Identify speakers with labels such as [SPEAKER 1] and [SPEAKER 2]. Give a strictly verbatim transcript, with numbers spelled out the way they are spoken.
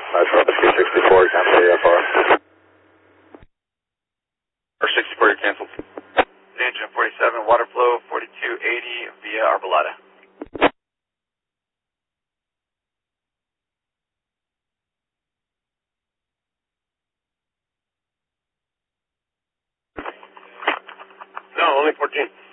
[SPEAKER 1] That's rescue sixty-four, cancel A F R.
[SPEAKER 2] Or sixty-four, you're canceled. Engine forty-seven, water flow forty-two eighty via Arbolada. No, only fourteen.